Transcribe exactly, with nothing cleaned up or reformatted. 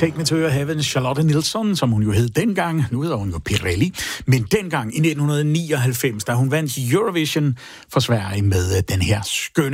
Take Me To Your Heaven, Charlotte Nilsson, som hun jo hed dengang. Nu hedder hun jo Pirelli. Men dengang i nitten nioghalvfems, da hun vandt Eurovision for Sverige med den her skønne